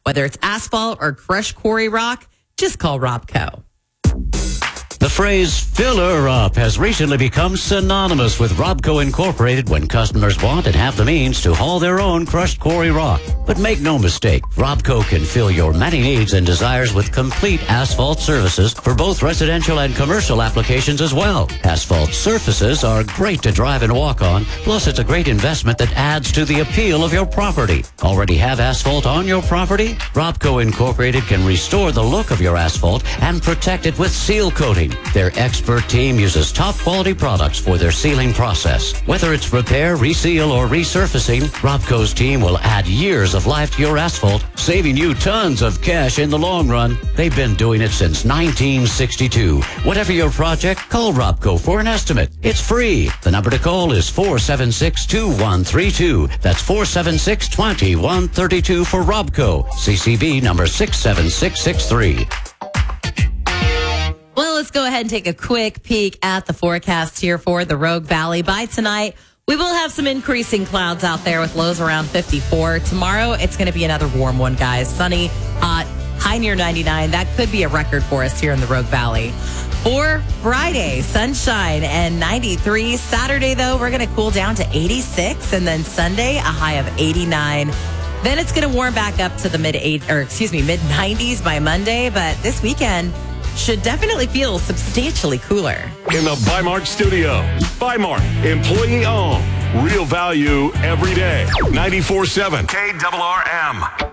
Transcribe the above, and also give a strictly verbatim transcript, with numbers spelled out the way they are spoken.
Whether it's asphalt or crushed quarry rock, just call Robco. The phrase filler up has recently become synonymous with Robco Incorporated when customers want and have the means to haul their own crushed quarry rock. But make no mistake, Robco can fill your many needs and desires with complete asphalt services for both residential and commercial applications as well. Asphalt surfaces are great to drive and walk on, plus it's a great investment that adds to the appeal of your property. Already have asphalt on your property? Robco Incorporated can restore the look of your asphalt and protect it with seal coating. Their expert team uses top quality products for their sealing process. Whether it's repair, reseal, or resurfacing, Robco's team will add years of life to your asphalt, saving you tons of cash in the long run. They've been doing it since nineteen sixty-two. Whatever your project, call Robco for an estimate. It's free. The number to call is four seven six, two one three two. That's four seven six, two one three two for Robco. C C B number six seven six six three. Well, let's go ahead and take a quick peek at the forecast here for the Rogue Valley. By tonight, we will have some increasing clouds out there with lows around fifty-four. Tomorrow, it's going to be another warm one, guys. Sunny, hot, high near ninety-nine. That could be a record for us here in the Rogue Valley. For Friday, sunshine and ninety-three. Saturday, though, we're going to cool down to eighty-six. And then Sunday, a high of eighty-nine. Then it's going to warm back up to the mid eight, or excuse me, mid nineties by Monday. But this weekend should definitely feel substantially cooler. In the Bymark studio. Bymark, employee owned. Real value every day. ninety-four point seven K R R M.